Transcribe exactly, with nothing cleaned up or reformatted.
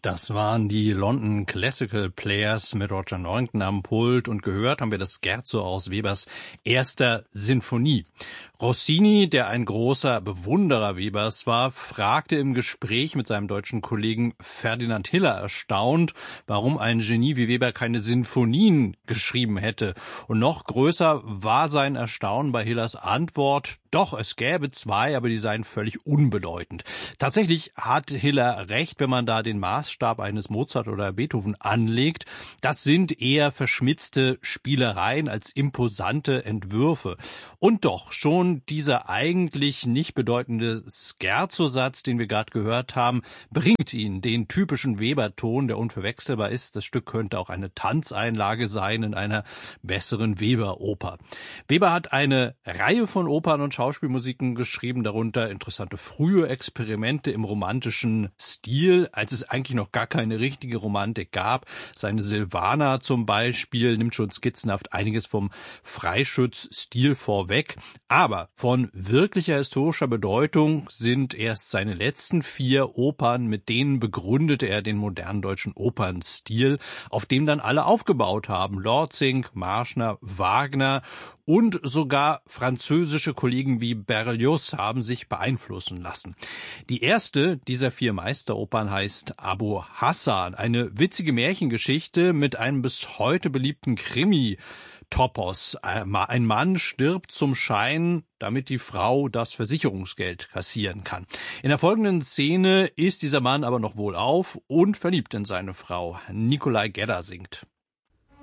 Das waren die London Classical Players mit Roger Norrington am Pult und gehört haben wir das Scherzo aus Webers erster Sinfonie. Rossini, der ein großer Bewunderer Webers war, fragte im Gespräch mit seinem deutschen Kollegen Ferdinand Hiller erstaunt, warum ein Genie wie Weber keine Sinfonien geschrieben hätte. Und noch größer war sein Erstaunen bei Hillers Antwort: Doch, es gäbe zwei, aber die seien völlig unbedeutend. Tatsächlich hat Hiller recht, wenn man da den Maßstab eines Mozart oder Beethoven anlegt. Das sind eher verschmitzte Spielereien als imposante Entwürfe. Und doch, schon dieser eigentlich nicht bedeutende Scherzo-Satz, den wir gerade gehört haben, bringt ihn den typischen Weber-Ton, der unverwechselbar ist. Das Stück könnte auch eine Tanzeinlage sein in einer besseren Weber-Oper. Weber hat eine Reihe von Opern und Schauspielmusiken geschrieben, darunter interessante frühe Experimente im romantischen Stil, als es eigentlich noch gar keine richtige Romantik gab. Seine Silvana zum Beispiel nimmt schon skizzenhaft einiges vom Freischütz-Stil vorweg. Aber von wirklicher historischer Bedeutung sind erst seine letzten vier Opern, mit denen begründete er den modernen deutschen Opernstil, auf dem dann alle aufgebaut haben. Lortzing, Marschner, Wagner und sogar französische Kollegen wie Berlioz haben sich beeinflussen lassen. Die erste dieser vier Meisteropern heißt Abu Hassan, eine witzige Märchengeschichte mit einem bis heute beliebten Krimi-Topos. Ein Mann stirbt zum Schein, damit die Frau das Versicherungsgeld kassieren kann. In der folgenden Szene ist dieser Mann aber noch wohlauf und verliebt in seine Frau. Nikolai Gedda singt.